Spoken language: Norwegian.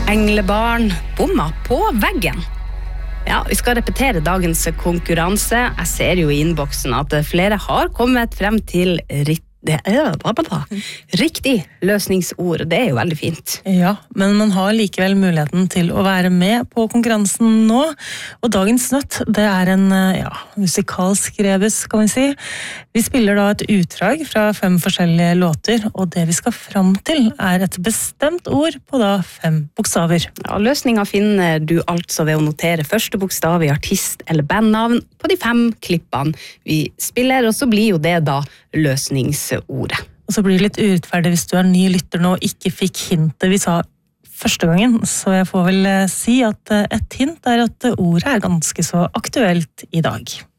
Englebarn bomma på veggen. Ja, vi skal repetere dagens konkurranse. Jeg ser jo I innboksen at flere har kommet frem til riktig løsningsord. Det jo veldig fint. Ja, men man har likevel muligheten til å være med på konkurransen nå. Og dagens nøtt, det en musikalsk rebus, kan vi si. Vi spiller da et utdrag fra 5 forskjellige låter, og det vi skal fram til et bestemt ord på da 5 bokstaver. Ja, løsningen finner du altså ved å notere første bokstav I artist eller bandnavn på de 5 klippene vi spiller, og så blir jo det da løsningsordet. Og så blir det litt urettferdig hvis du ny lytter nå og ikke fikk hintet vi sa første gangen, så jeg får vel si at et hint at ordet ganske så aktuelt I dag.